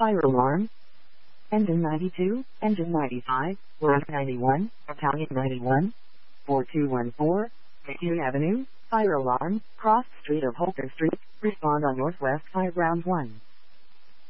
fire alarm. Engine 92, engine 95, West 91, Italian 91, 4214, McHugh Avenue, fire alarm, cross street of Holker Street, respond on Northwest Fire Ground 1.